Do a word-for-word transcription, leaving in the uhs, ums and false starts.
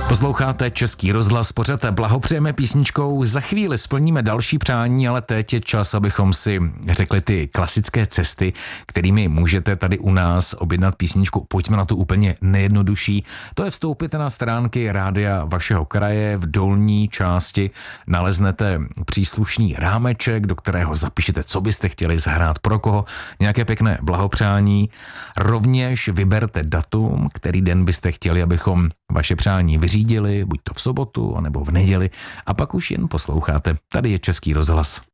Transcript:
Posloucháte Český rozhlas, pořad Blahopřejeme písničkou. Za chvíli splníme další přání, ale teď je čas, abychom si řekli ty klasické cesty, kterými můžete tady u nás objednat písničku. Pojďme na tu úplně nejjednodušší. To je vstoupit na stránky rádia vašeho kraje. V dolní části naleznete příslušný rámeček, do kterého zapíšete, co byste chtěli zahrát, pro koho, nějaké pěkné blahopřání. Rovněž vyberte datum, který den byste chtěli, abychom vaše přání vyřídili, buď to v sobotu, anebo v neděli, a pak už jen posloucháte. Tady je Český rozhlas.